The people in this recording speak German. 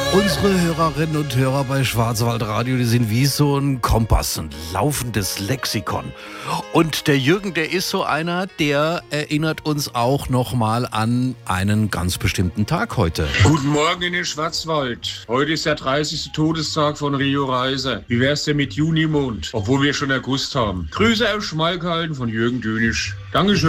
Unsere Hörerinnen und Hörer bei Schwarzwaldradio, die sind wie so ein Kompass, ein laufendes Lexikon. Und der Jürgen, der ist so einer, der erinnert uns auch nochmal an einen ganz bestimmten Tag heute. Guten Morgen in den Schwarzwald. Heute ist der 30. Todestag von Rio Reiser. Wie wär's denn mit Junimond, obwohl wir schon August haben? Grüße aus Schmalkalden von Jürgen Dönisch. Dankeschön.